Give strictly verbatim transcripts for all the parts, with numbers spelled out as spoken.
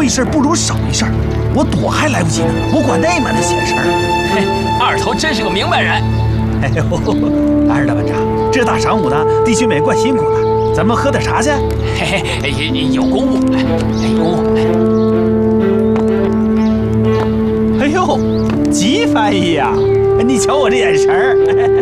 一事不如少一事，我躲还来不及呢，我管那么的闲事儿。 嘿，二头真是个明白人。 哎呦，二大班长，这大晌午的，弟兄们怪辛苦的，咱们喝点茶去。 嘿嘿，有公务，哎，有公务。 哎呦，吉翻译呀，你瞧我这眼神儿。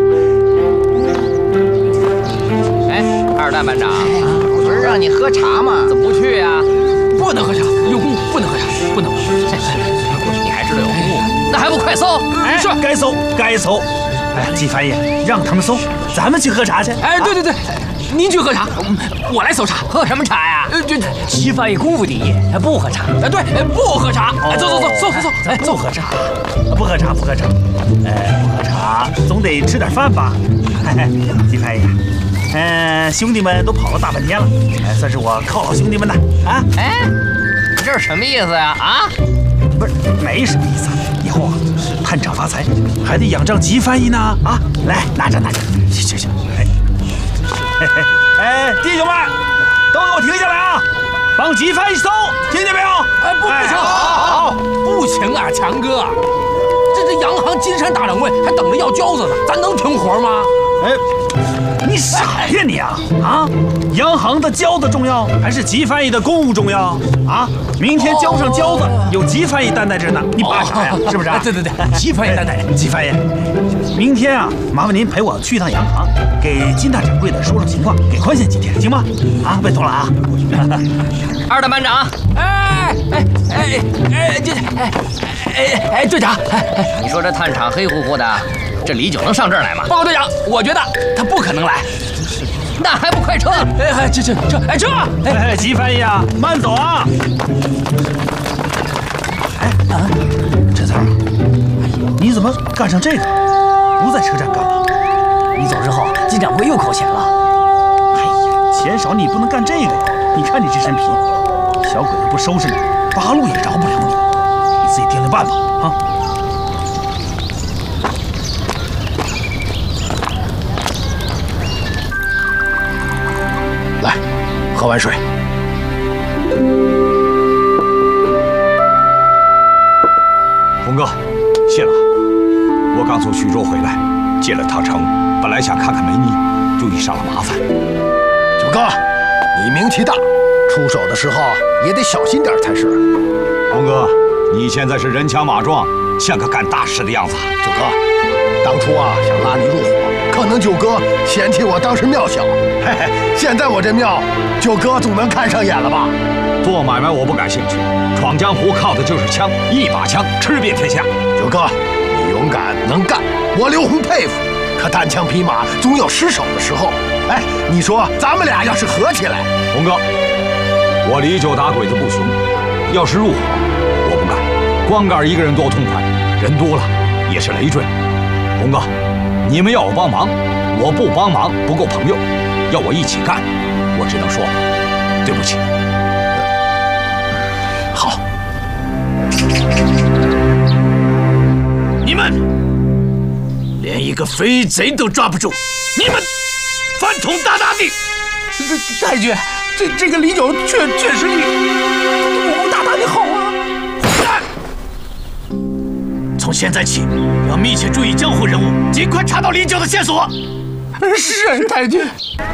哎，二大班长， 不是让你喝茶吗？ 怎么不去呀？不能喝茶，有公务，不能喝茶，不能。你还知道有公务？那还不快搜？ 哎，是，该搜，该搜。哎呀，季翻译，让他们搜，咱们去喝茶去。 哎，对对对，您去喝茶，我来搜茶。喝什么茶呀？呃，这齐翻译公务第一，不喝茶。哎，对，不喝茶。哎，走走走，搜搜搜。 哎，不喝茶，不喝茶，不喝茶。哎，不喝茶，总得吃点饭吧？季翻译，嗯，兄弟们都跑了大半天了，哎，算是我犒劳兄弟们的啊。 哎，你这是什么意思呀？啊？ 不是，没什么意思。以后啊，探长发财还得仰仗吉翻译呢啊！来，拿着拿着，行行行，哎，哎哎，弟兄们，都给我停下来啊！帮吉翻译搜，听见没有？ 哎，不不行，好，好，不行啊，强哥，这这洋行金山大掌柜还等着要交子呢，咱能停活吗？ 哎，你傻呀你啊啊！洋行的交子重要，还是吉翻译的公务重要啊？明天交上交子，有吉翻译担待着呢，你怕啥呀？是不是？ 对对对，吉翻译担待。 吉翻译，明天啊，麻烦您陪我去一趟洋行，给金大掌柜的说说情况，给宽限几天，行吗？啊，别动了啊！ 二大班长，哎哎哎哎这哎哎哎队长， 你说这探长黑乎乎的，这李九能上这儿来吗？ 报告队长，我觉得他不可能来。那还不快撤！哎，这这这，哎撤！ 哎，吉翻译啊，慢走啊！哎啊，陈三儿，你怎么干上这个？不在车站干了？ 你走之后，金掌柜又扣钱了。 哎呀，钱少你不能干这个呀！你看你这身皮，小鬼子不收拾你，八路也饶不了你，你自己掂量办吧啊！ 来，喝碗水。 洪哥，谢了。我刚从徐州回来，进了趟城，本来想看看梅妮，就遇上了麻烦。 九哥，你名气大，出手的时候也得小心点才是。 洪哥，你现在是人强马壮，像个干大事的样子。 九哥，当初啊想拉你入伙，可能九哥嫌弃我当时庙小。嘿嘿，现在我这庙，九哥总能看上眼了吧？ 做买卖我不感兴趣，闯江湖靠的就是枪，一把枪吃遍天下。 九哥，你勇敢能干，我刘洪佩服。可单枪匹马总有失手的时候。哎，你说咱们俩要是合起来， 洪哥，我李九打鬼子不雄，要是入伙，我不干。光杆一个人多痛快，人多了也是累赘。洪哥，你们要我帮忙，我不帮忙不够朋友。要我一起干，我只能说对不起。 好， 你们连一个飞贼都抓不住，你们饭桶大大的！ 太君，这这个李九确确实你武功大大的好啊！ 从现在起，要密切注意江湖人物，尽快查到李九的线索。 是太君。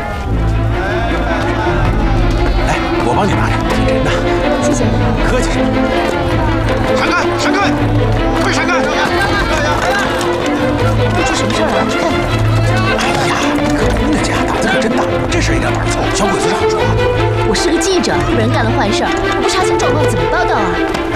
来，我帮你拿着，挺沉的。 谢谢。 客气什么？ 闪开！闪开！快闪开！ 这什么事儿啊？去看看。 哎呀，可不呢，这胆子可真大，这事一点玩错，小鬼子是好说话。 我是个记者，有人干了坏事儿，我不查清状况怎么报道啊？